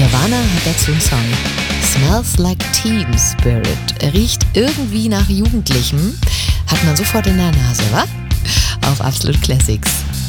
Nirvana hat dazu einen Song. Smells Like Teen Spirit. Riecht irgendwie nach Jugendlichem. Hat man sofort in der Nase, wa? Auf Absolut Classics.